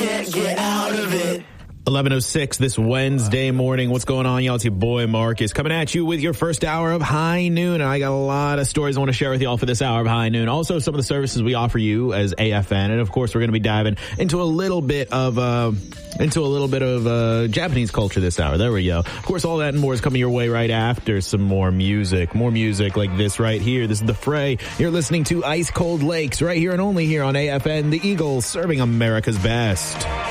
Get out of it. 11:06 this Wednesday morning. What's going on, y'all? It's your boy Marcus coming at you with your first hour of High Noon. And I got a lot of stories I want to share with y'all for this hour of High Noon. Also, some of the services we offer you as AFN, and of course, we're going to be diving into a little bit of Japanese culture this hour. There we go. Of course, all that and more is coming your way right after some more music like this right here. This is The Fray. You're listening to Ice Cold Lakes right here and only here on AFN, the Eagles serving America's best.